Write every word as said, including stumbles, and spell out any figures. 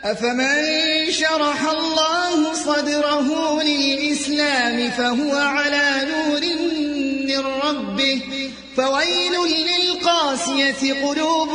أفمن شرح الله صدره للإسلام فهو على نور من ربه فويل للقاسية قلوبهم